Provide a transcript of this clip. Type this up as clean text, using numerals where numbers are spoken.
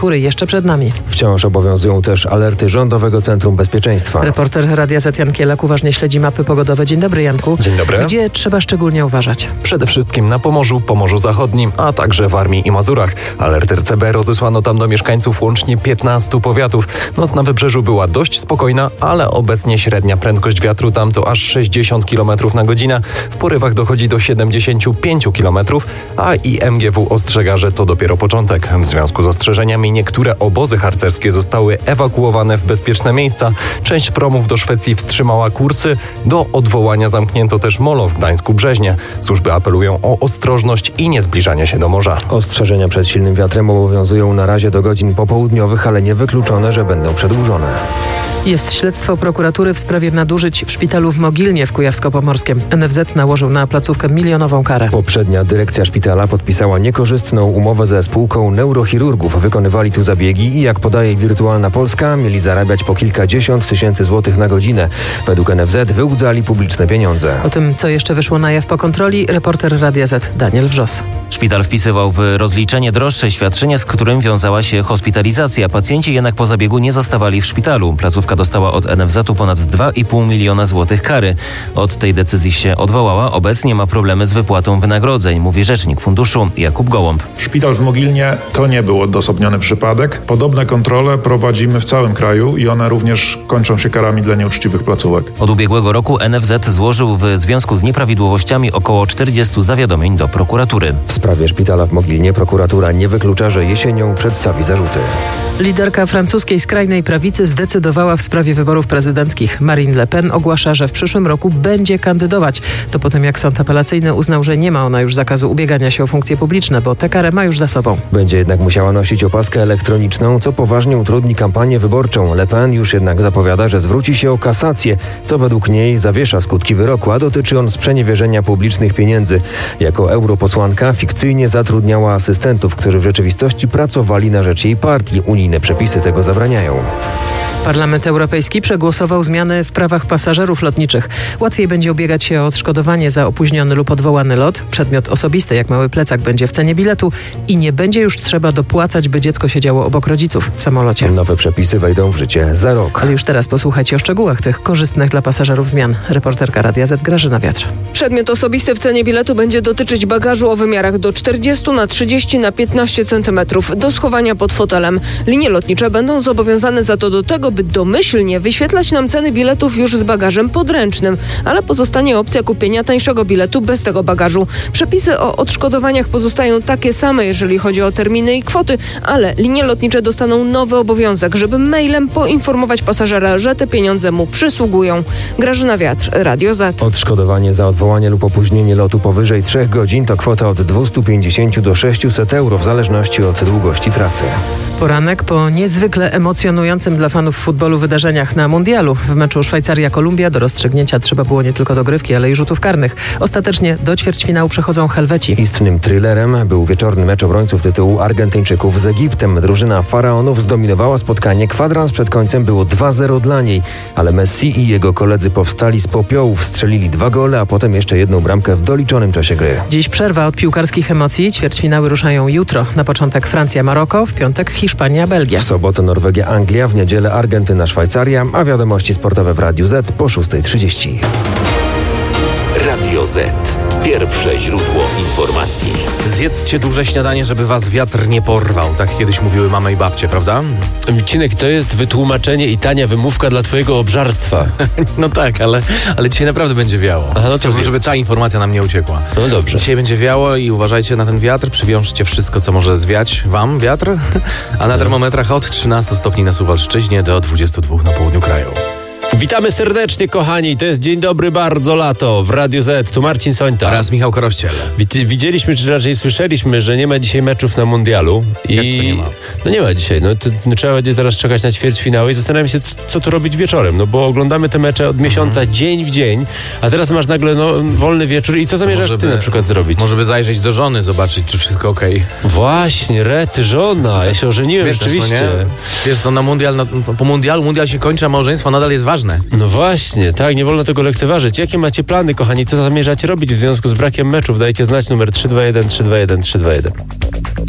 Pury jeszcze przed nami. Wciąż obowiązują też alerty Rządowego Centrum Bezpieczeństwa. Reporter Radia Z Jan Kielak uważnie śledzi mapy pogodowe. Dzień dobry, Janku. Dzień dobry. Gdzie trzeba szczególnie uważać? Przede wszystkim na Pomorzu Zachodnim, a także w Warmii i Mazurach. Alert RCB rozesłano tam do mieszkańców łącznie 15 powiatów. Noc na wybrzeżu była dość spokojna, ale obecnie średnia prędkość wiatru tam to aż 60 km na godzinę. W porywach dochodzi do 75 km, a IMGW ostrzega, że to dopiero początek. W związku z ostrzeżeniami niektóre obozy harcerskie zostały ewakuowane w bezpieczne miejsca. Część promów do Szwecji wstrzymała kursy. Do odwołania zamknięto też molo w Gdańsku-Brzeźnie. Służby apelują o ostrożność i niezbliżanie się do morza. Ostrzeżenia przed silnym wiatrem obowiązują na razie do godzin popołudniowych, ale niewykluczone, że będą przedłużone. Jest śledztwo prokuratury w sprawie nadużyć w szpitalu w Mogilnie w Kujawsko-Pomorskiem. NFZ nałożył na placówkę milionową karę. Poprzednia dyrekcja szpitala podpisała niekorzystną umowę ze spółką neurochirurgów. Wykonywali tu zabiegi i jak podaje Wirtualna Polska, mieli zarabiać po kilkadziesiąt tysięcy złotych na godzinę. Według NFZ wyłudzali publiczne pieniądze. O tym, co jeszcze wyszło na jaw po kontroli, reporter Radia Z Daniel Wrzos. Szpital wpisywał w rozliczenie droższe świadczenie, z którym wiązała się hospitalizacja. Pacjenci jednak po zabiegu nie zostawali w szpitalu. Placówka dostała od NFZ-u ponad 2,5 miliona złotych kary. Od tej decyzji się odwołała. Obecnie ma problemy z wypłatą wynagrodzeń, mówi rzecznik funduszu Jakub Gołąb. Szpital w Mogilnie to nie był odosobniony przypadek. Podobne kontrole prowadzimy w całym kraju i one również kończą się karami dla nieuczciwych placówek. Od ubiegłego roku NFZ złożył w związku z nieprawidłowościami około 40 zawiadomień do prokuratury. W sprawie szpitala w Mogilnie prokuratura nie wyklucza, że jesienią przedstawi zarzuty. Liderka francuskiej skrajnej prawicy zdecydowała w sprawie wyborów prezydenckich. Marine Le Pen ogłasza, że w przyszłym roku będzie kandydować. To po tym, jak sąd apelacyjny uznał, że nie ma ona już zakazu ubiegania się o funkcje publiczne, bo tę karę ma już za sobą. Będzie jednak musiała nosić opaskę elektroniczną, co poważnie utrudni kampanię wyborczą. Le Pen już jednak zapowiada, że zwróci się o kasację, co według niej zawiesza skutki wyroku, a dotyczy on sprzeniewierzenia publicznych pieniędzy. Jako europosłanka fikcyjnie zatrudniała asystentów, którzy w rzeczywistości pracowali na rzecz jej partii. Unijne przepisy tego zabraniają. Parlament Europejski przegłosował zmiany w prawach pasażerów lotniczych. Łatwiej będzie ubiegać się o odszkodowanie za opóźniony lub odwołany lot. Przedmiot osobisty, jak mały plecak, będzie w cenie biletu i nie będzie już trzeba dopłacać, by dziecko siedziało obok rodziców w samolocie. Nowe przepisy wejdą w życie za rok. Ale już teraz posłuchajcie o szczegółach tych korzystnych dla pasażerów zmian. Reporterka Radia Z Grażyna Wiatr. Przedmiot osobisty w cenie biletu będzie dotyczyć bagażu o wymiarach do 40 na 30 na 15 cm do schowania pod fotelem. Linie lotnicze będą zobowiązane za to do tego, by domyślnie wyświetlać nam ceny biletów już z bagażem podręcznym, ale pozostanie opcja kupienia tańszego biletu bez tego bagażu. Przepisy o odszkodowaniach pozostają takie same, jeżeli chodzi o terminy i kwoty, ale linie lotnicze dostaną nowy obowiązek, żeby mailem poinformować pasażera, że te pieniądze mu przysługują. Grażyna Wiatr, Radio Z. Odszkodowanie za odwołanie lub opóźnienie lotu powyżej 3 godzin to kwota od 250 do 600 euro w zależności od długości trasy. Poranek po niezwykle emocjonującym dla fanów futbolu wydarzeniach na mundialu. W meczu Szwajcaria-Kolumbia do rozstrzygnięcia trzeba było nie tylko dogrywki, ale i rzutów karnych. Ostatecznie do ćwierćfinału przechodzą Helweci. Istnym thrillerem był wieczorny mecz obrońców tytułu Argentyńczyków z Egiptem. Drużyna Faraonów zdominowała spotkanie. Kwadrans przed końcem było 2-0 dla niej, ale Messi i jego koledzy powstali z popiołów, strzelili 2 gole, a potem jeszcze jedną bramkę w doliczonym czasie gry. Dziś przerwa od piłkarskich emocji. Ćwierćfinały ruszają jutro. Na początek Francja-Maroko, w piątek Hiszpania-Belgia. W sobotę Norwegia-Anglia, w niedzielę Argentyna-Szwajcaria, a wiadomości sportowe w Radiu Z po 6:30. Radio Z. Pierwsze źródło informacji. Zjedzcie duże śniadanie, żeby was wiatr nie porwał. Tak kiedyś mówiły mamy i babcie, prawda? Cinek, to jest wytłumaczenie i tania wymówka dla twojego obżarstwa. No tak, ale dzisiaj naprawdę będzie wiało. Aha, no to chciałbym, żeby ta informacja nam nie uciekła. No dobrze. Dzisiaj będzie wiało i uważajcie na ten wiatr. Przywiążcie wszystko, co może zwiać wam wiatr. A na termometrach od 13 stopni na Suwalszczyźnie do 22 na południu kraju. Witamy serdecznie, kochani. To jest Dzień Dobry, bardzo lato w Radiu Z. Tu Marcin Sońta. Oraz Michał Korościel. Widzieliśmy, czy raczej słyszeliśmy, że nie ma dzisiaj meczów na mundialu. Jak to nie ma? No nie ma dzisiaj. Trzeba będzie teraz czekać na ćwierćfinały i zastanawiam się, co tu robić wieczorem. No bo oglądamy te mecze od miesiąca, dzień w dzień, a teraz masz nagle wolny wieczór i co zamierzasz ty na przykład zrobić? Może by zajrzeć do żony, zobaczyć, czy wszystko okej. Właśnie, rety, żona. Ja się ożeniłem, Wiesz, rzeczywiście. Wiesz, to na mundial, po mundial się kończy, a małżeństwo nadal jest ważne. No właśnie, tak, nie wolno tego lekceważyć. Jakie macie plany, kochani? Co zamierzacie robić w związku z brakiem meczów? Dajcie znać, numer 321 321 321.